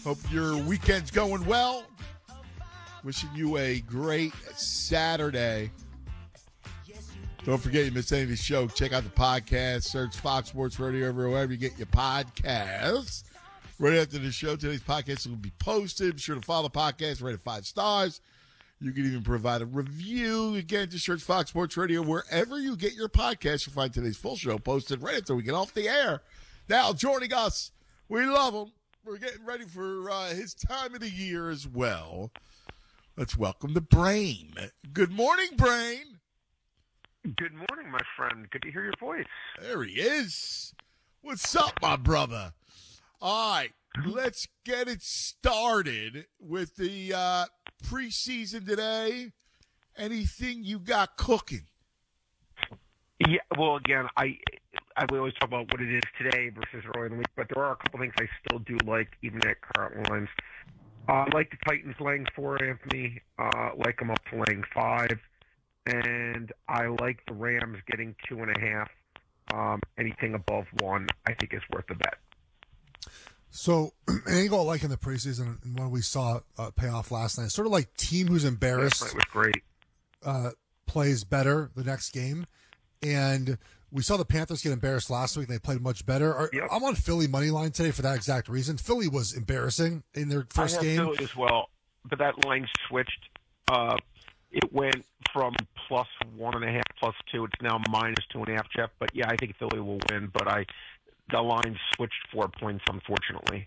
Hope your weekend's going well. Wishing you a great Saturday. Don't forget, you missed any of the show, check out the podcast. Search Fox Sports Radio wherever you get your podcasts. Right after the show, today's podcast will be posted. Be sure to follow the podcast, rate it 5 stars. You can even provide a review. Again, just search Fox Sports Radio wherever you get your podcast. You'll find today's full show posted right after we get off the air. Now, joining us, we love him. We're getting ready for his time of the year as well. Let's welcome the Brain. Good morning, Brain. Good morning, my friend. Good to hear your voice. There he is. What's up, my brother? All right, let's get it started with the preseason today. Anything you got cooking? Yeah, well, again, we always talk about what it is today versus earlier in the week, but there are a couple things I still do like, even at current lines. I like the Titans laying 4, Anthony. Like them up to laying 5. And I like the Rams getting 2.5. Anything above 1, I think, is worth a bet. So, an angle like in the preseason, and one we saw pay off last night, sort of like team who's embarrassed Last night was great. Plays better the next game. And we saw the Panthers get embarrassed last week. They played much better. Yep. I'm on Philly money line today for that exact reason. Philly was embarrassing in their first game. I have Philly as well, but that line switched. It went from plus 1.5, plus 2. It's now minus 2.5, Jeff. But, yeah, I think Philly will win. But the line switched 4 points, unfortunately.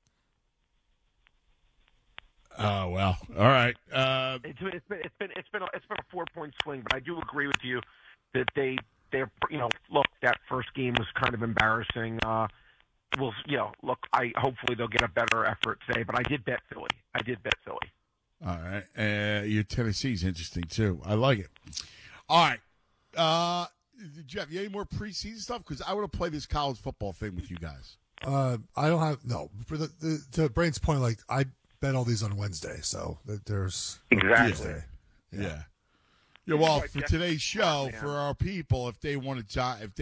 Oh, well. All right. It's been a 4-point swing, but I do agree with you that they're look, that first game was kind of embarrassing. Hopefully they'll get a better effort today, but I did bet Philly. All right. Your Tennessee's interesting, too. I like it. All right. Jeff, you have any more preseason stuff? Because I want to play this college football thing with you guys. I don't have – no. For to Brain's point, like, I bet all these on Wednesday, so there's – Exactly. Yeah. Yeah, well, for today's show, for our people, if they want something, if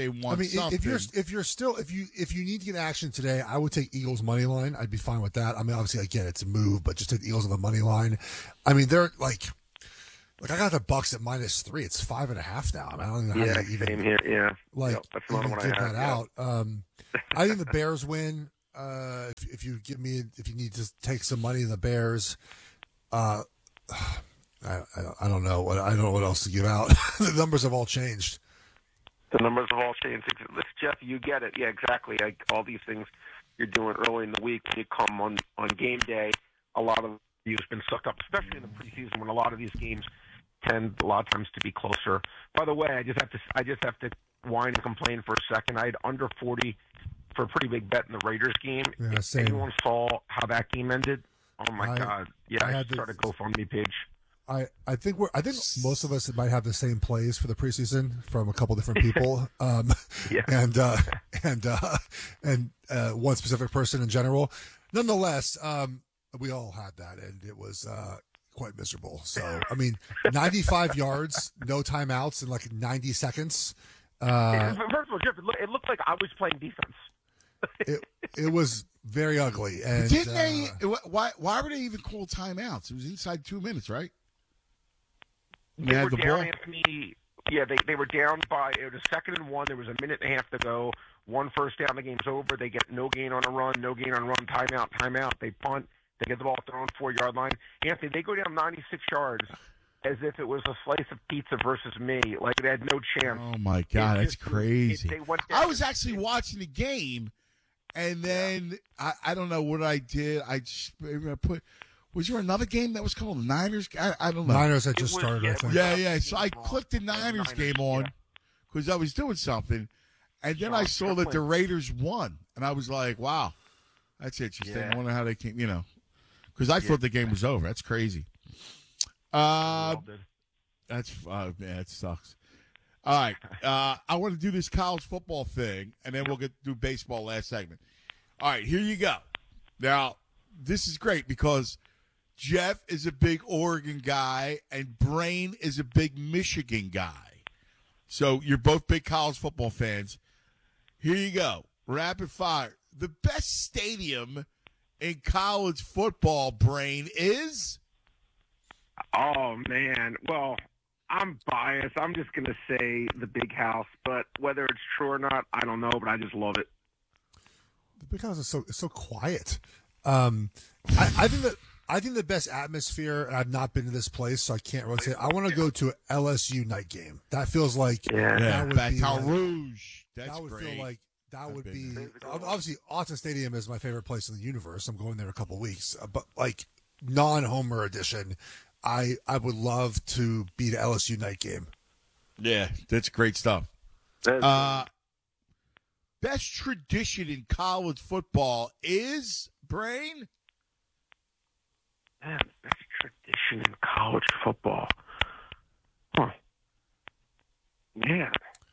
you need to get action today, I would take Eagles money line. I'd be fine with that. I mean, obviously, again, it's a move, but just take the Eagles on the money line. I mean, they're like I got the Bucks at -3. It's 5.5 now. I mean, I don't know how you even same here. Yeah, that's another one give I that have, out. I think the Bears win. If you need to take some money in the Bears. I don't know what else to give out. The numbers have all changed. The numbers have all changed. Jeff, you get it. Yeah, exactly. All these things you're doing early in the week, when you come on game day, a lot of you've been sucked up, especially in the preseason when a lot of these games tend a lot of times to be closer. By the way, I just have to whine and complain for a second. I had under 40 for a pretty big bet in the Raiders game. Yeah, if same. anyone saw how that game ended, oh my God! Yeah, I started a GoFundMe page. I think most of us might have the same plays for the preseason from a couple different people, and one specific person in general. Nonetheless, we all had that, and it was quite miserable. So, I mean, 95 yards, no timeouts, in like 90 seconds. First of all, Jeff, it looked like I was playing defense. It was very ugly. And didn't they? Why were they even called timeouts? It was inside 2 minutes, right? They were down, Anthony. Yeah, they were down by it was 2nd and 1. There was a minute and a half to go. 1 first down. The game's over. They get no gain on a run. Timeout. They punt. They get the ball thrown 4-yard line. Anthony, they go down 96 yards as if it was a slice of pizza versus me. Like they had no chance. Oh my God, that's crazy. I was actually watching the game, and then I don't know what I did. I just put. Was there another game that was called the Niners? I don't know. Niners had just started, I think. Yeah. So I clicked the Niners game on because I was doing something, and then I saw that the Raiders won, and I was like, "Wow, that's interesting." I wonder how they came, because I thought the game was over. That's crazy. Man, it sucks. All right, I want to do this college football thing, and then we'll get through baseball last segment. All right, here you go. Now, this is great because Jeff is a big Oregon guy, and Brain is a big Michigan guy. So you're both big college football fans. Here you go. Rapid fire. The best stadium in college football, Brain, is? Oh, man. Well, I'm biased. I'm just going to say the Big House, but whether it's true or not, I don't know, but I just love it. The Big House is so quiet. I think the best atmosphere, and I've not been to this place, so I can't really say. I want to go to an LSU night game. That feels like that would be Baton like, Rouge. That's that would great. feel like that would be been obviously Autzen Stadium is my favorite place in the universe. I'm going there in a couple weeks, but like non-homer edition, I would love to be to LSU night game. Yeah, that's great stuff. Best tradition in college football is, Brain? Man, best tradition in college football. Huh. Man.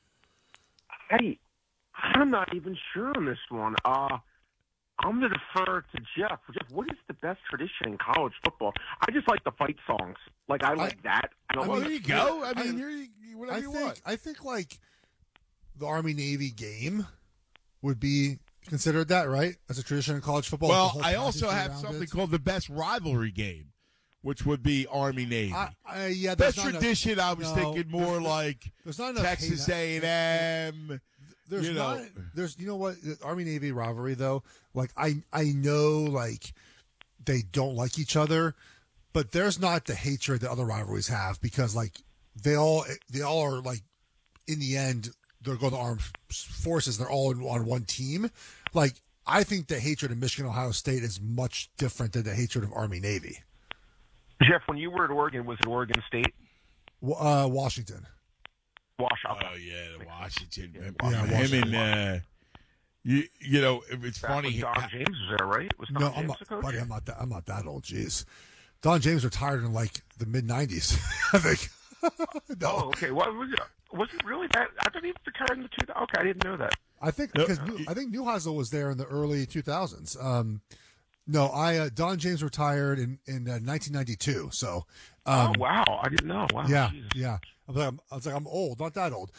I'm not even sure on this one. I'm going to defer to Jeff. Jeff, what is the best tradition in college football? I just like the fight songs. Like, I like that. There you go. I mean, you're whatever you want. I think like the Army-Navy game would be considered that, right? As a tradition in college football. Well, I also have something called the best rivalry game, which would be Army-Navy. Yeah, best tradition, I was thinking more like there's not enough Texas A&M. There's you not. know. There's you know what the Army-Navy rivalry though. Like I know like they don't like each other, but there's not the hatred that other rivalries have because like they all are like in the end they're going to armed forces. They're all on one team. Like I think the hatred of Michigan Ohio State is much different than the hatred of Army-Navy. Jeff, when you were at Oregon, was it Oregon State? Washington. Washington. Oh yeah, the Washington. Yeah, Him and you know, it's funny. Don James was there, right? Was Don James the coach? Buddy, I'm not that old. Jeez, Don James retired in like the mid '90s, I think. No. Oh, okay. Well, was it really that? I thought he retired in the 2000s. Okay, I didn't know that. I think because I think Neuheisel was there in the early 2000s. No, Don James retired in 1992. So, oh wow, I didn't know. Wow, yeah, Jesus. yeah. I was like, I'm old, not that old.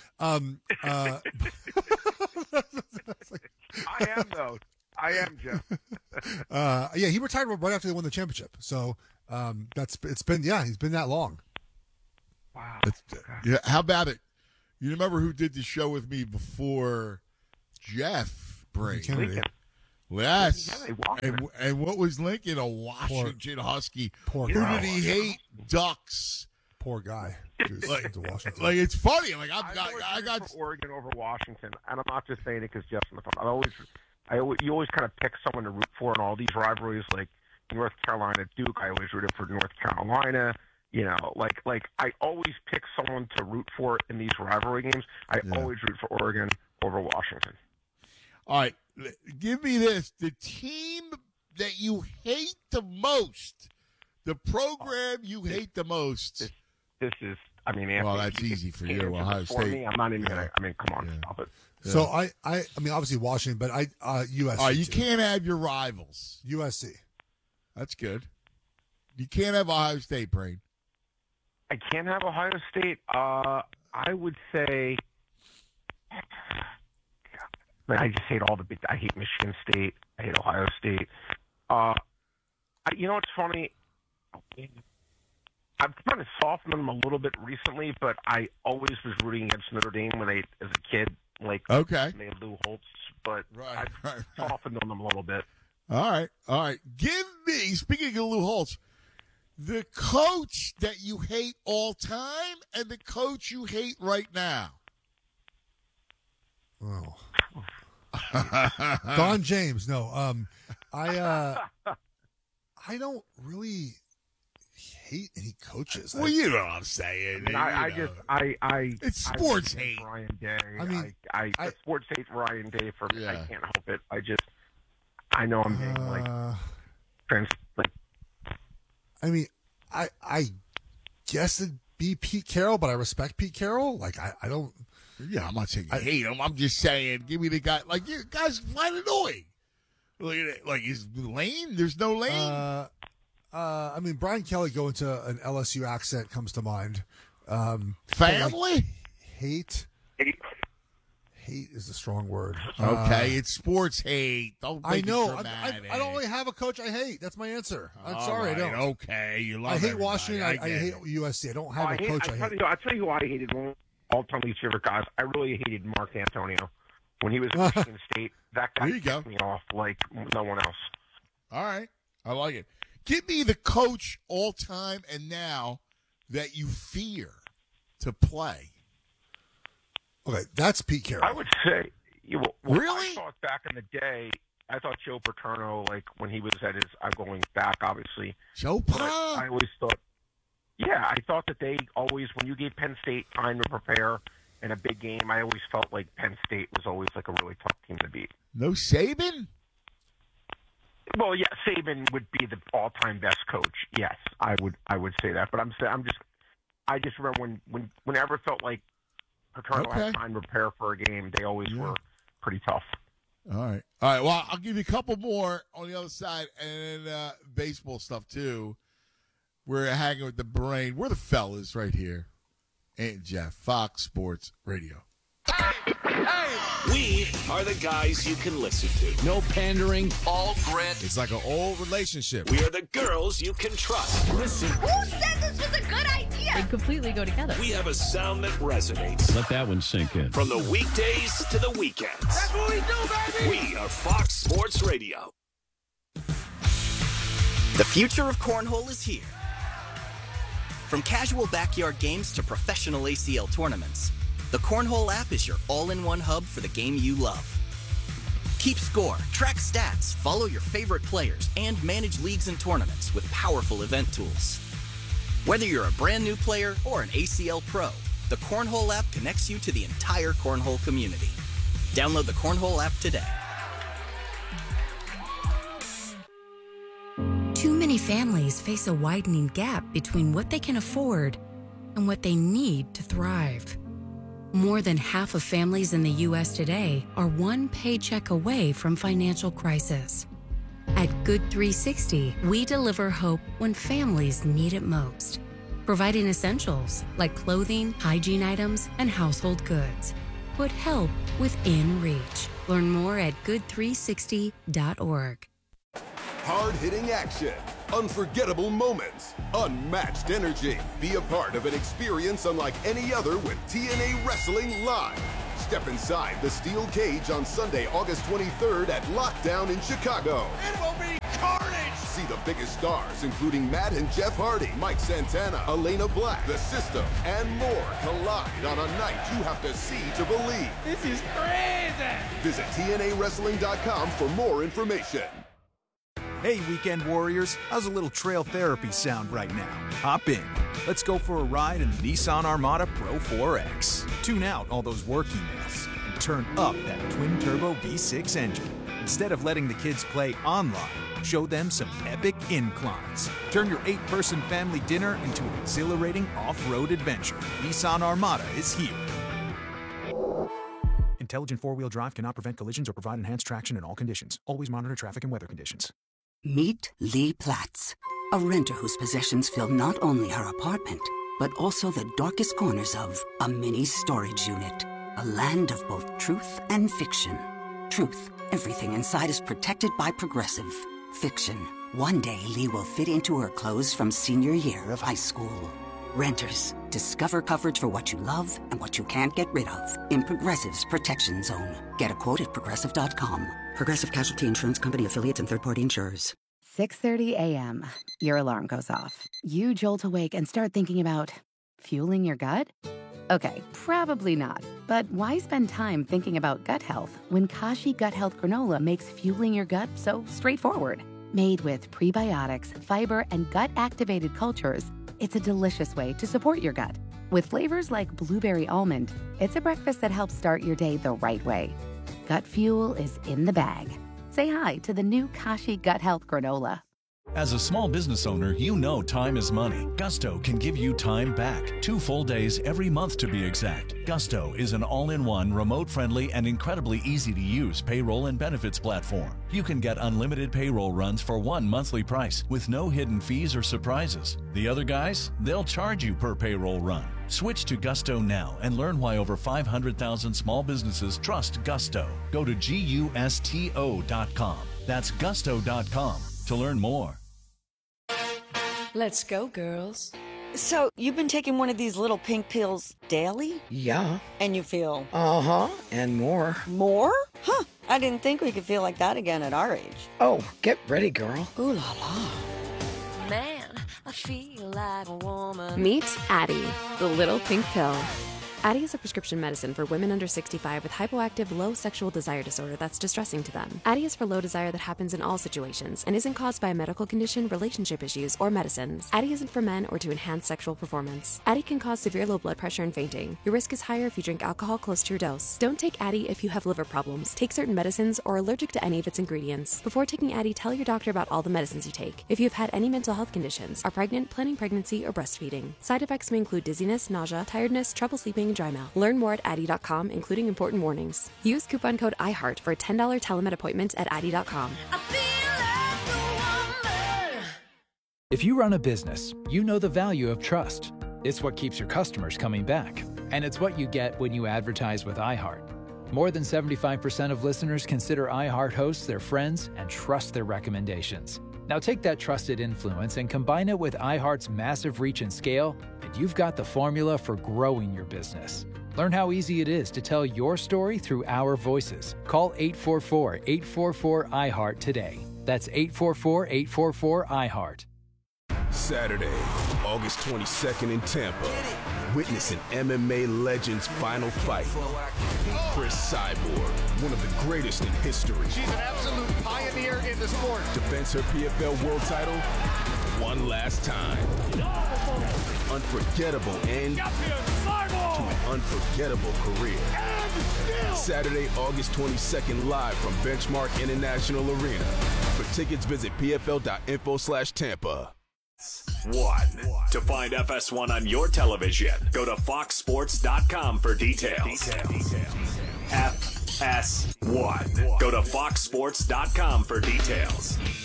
I am though. I am, Jeff. Yeah, he retired right after they won the championship. So he's been that long. Wow. Yeah, how about it? You remember who did the show with me before Jeff Brain? Kennedy. Yes. Yeah, and what was Lincoln? A Washington Husky. Poor Who guy. did he hate? Ducks. Poor guy. Who's Like, to Washington. like it's funny. Like I got for Oregon over Washington, and I'm not just saying it because Jeff's on the phone. You always kind of pick someone to root for in all these rivalries, like North Carolina Duke. I always rooted for North Carolina. You know, like I always pick someone to root for in these rivalry games. I always root for Oregon over Washington. All right, give me this: the team that you hate the most, the program you hate the most. This is, I mean, well, that's easy for you, Ohio State. I'm not even gonna. I mean, come on, stop it. So I mean, obviously Washington, but USC. All right, you too. can't have your rivals. USC. That's good. You can't have Ohio State, Brain. I can't have Ohio State. I would say. I just hate all the big. I hate Michigan State. I hate Ohio State. You know what's funny? I've kind of softened them a little bit recently, but I always was rooting against Notre Dame as a kid. Like, okay, they had Lou Holtz, but right. I've softened on them a little bit. All right. Give me, speaking of Lou Holtz, the coach that you hate all time and the coach you hate right now. Oh. Don James. No. I don't really hate any coaches. Well, you know what I'm saying. It's sports hate. Ryan Day. I mean, I sports hate Ryan Day for me. Yeah. I can't help it. I know I'm being I mean, I guess it'd be Pete Carroll, but I respect Pete Carroll. Like I don't. Yeah, I'm not saying I hate him. I'm just saying, give me the guy. Like, you guys find annoying. Look at it. Like, is Lane? There's no Lane. I mean, Brian Kelly going to an LSU accent comes to mind. Family? Hate Hate is a strong word. Okay, it's sports hate. Don't I make know. it dramatic. I don't really have a coach I hate. That's my answer. I'm All sorry, right, I don't. Okay, you love I hate everybody. Washington. I get hate it. USC. I don't have a coach I hate. I'll tell you who I hated. One of all-time least favorite guys. I really hated Mark Antonio when he was at Michigan State. That guy There you go. pissed me off like no one else. All right, I like it. Give me the coach all time and now that you fear to play. Okay, that's Pete Carroll. I would say, Really? I thought back in the day, I thought Joe Paterno, like when he was at his, I'm going back, obviously. Joe But Pa. I always thought, I thought that they always, when you gave Penn State time to prepare in a big game, I always felt like Penn State was always like a really tough team to beat. No Saban? Well, yeah, Saban would be the all-time best coach. Yes, I would say that. But I just remember whenever it felt like Paterno had time to prepare for a game, they always were pretty tough. All right. Well, I'll give you a couple more on the other side, and then baseball stuff too. We're hanging with the brain. We're the fellas right here. Aunt Jeff, Fox Sports Radio. We are the guys you can listen to. No pandering, all grit. It's like an old relationship. We are the girls you can trust. Listen. Who said this was a good idea? They completely go together. We have a sound that resonates. Let that one sink in. From the weekdays to the weekends. That's what we do, baby! We are Fox Sports Radio. The future of cornhole is here. From casual backyard games to professional ACL tournaments, the Cornhole app is your all-in-one hub for the game you love. Keep score, track stats, follow your favorite players, and manage leagues and tournaments with powerful event tools. Whether you're a brand new player or an ACL pro, the Cornhole app connects you to the entire cornhole community. Download the Cornhole app today. Too many families face a widening gap between what they can afford and what they need to thrive. More than half of families in the U.S. today are one paycheck away from financial crisis. At Good 360, we deliver hope when families need it most, providing essentials like clothing, hygiene items, and household goods. Put help within reach. Learn more at good360.org. Hard-hitting action, unforgettable moments, unmatched energy. Be a part of an experience unlike any other with TNA Wrestling Live. Step inside the steel cage on Sunday, August 23rd at Lockdown in Chicago. It will be carnage! See the biggest stars, including Matt and Jeff Hardy, Mike Santana, Elena Black, The System, and more collide on a night you have to see to believe. This is crazy! Visit TNAWrestling.com for more information. Hey, Weekend Warriors, how's a little trail therapy sound right now? Hop in. Let's go for a ride in the Nissan Armada Pro 4X. Tune out all those work emails and turn up that twin-turbo V6 engine. Instead of letting the kids play online, show them some epic inclines. Turn your 8-person family dinner into an exhilarating off-road adventure. Nissan Armada is here. Intelligent four-wheel drive cannot prevent collisions or provide enhanced traction in all conditions. Always monitor traffic and weather conditions. Meet Lee Platts, a renter whose possessions fill not only her apartment, but also the darkest corners of a mini storage unit. A land of both truth and fiction. Truth, everything inside is protected by Progressive. Fiction, one day Lee will fit into her clothes from senior year of high school. Renters, discover coverage for what you love and what you can't get rid of in Progressive's Protection Zone. Get a quote at Progressive.com. Progressive Casualty Insurance Company, affiliates, and third-party insurers. 6:30 a.m. Your alarm goes off. You jolt awake and start thinking about fueling your gut? Okay, probably not. But why spend time thinking about gut health when Kashi Gut Health Granola makes fueling your gut so straightforward? Made with prebiotics, fiber, and gut-activated cultures, it's a delicious way to support your gut. With flavors like blueberry almond, it's a breakfast that helps start your day the right way. Gut fuel is in the bag. Say hi to the new Kashi Gut Health Granola. As a small business owner, you know time is money. Gusto can give you time back. 2 full days every month to be exact. Gusto is an all-in-one, remote-friendly, and incredibly easy-to-use payroll and benefits platform. You can get unlimited payroll runs for one monthly price with no hidden fees or surprises. The other guys, they'll charge you per payroll run. Switch to Gusto now and learn why over 500,000 small businesses trust Gusto. Go to GUSTO.com. That's Gusto.com to learn more. Let's go, girls. So, you've been taking one of these little pink pills daily? Yeah. And you feel? Uh-huh, and more. More? Huh, I didn't think we could feel like that again at our age. Oh, get ready, girl. Ooh la la. Man, I feel like a woman. Meet Addyi, the little pink pill. Addyi is a prescription medicine for women under 65 with hypoactive low sexual desire disorder that's distressing to them. Addyi is for low desire that happens in all situations and isn't caused by a medical condition, relationship issues, or medicines. Addyi isn't for men or to enhance sexual performance. Addyi can cause severe low blood pressure and fainting. Your risk is higher if you drink alcohol close to your dose. Don't take Addyi if you have liver problems, take certain medicines, or are allergic to any of its ingredients. Before taking Addyi, tell your doctor about all the medicines you take. If you have had any mental health conditions, are pregnant, planning pregnancy, or breastfeeding. Side effects may include dizziness, nausea, tiredness, trouble sleeping, and dry mouth. Learn more at Addyi.com, including important warnings. Use coupon code IHEART for a $10 telemed appointment at Addyi.com. If you run a business, you know the value of trust. It's what keeps your customers coming back. And it's what you get when you advertise with iHeart. More than 75% of listeners consider iHeart hosts their friends and trust their recommendations. Now take that trusted influence and combine it with iHeart's massive reach and scale, and you've got the formula for growing your business. Learn how easy it is to tell your story through our voices. Call 844-844-iHeart today. That's 844-844-iHeart. Saturday, August 22nd in Tampa. Witness an MMA legend's final fight. Chris Cyborg, one of the greatest in history. She's an absolute pioneer in the sport. Defends her PFL world title one last time. Unforgettable end to an unforgettable career. Saturday, August 22nd, live from Benchmark International Arena. For tickets, visit pfl.info/Tampa. To find FS1 on your television, go to foxsports.com for details. FS1. Go to foxsports.com for details.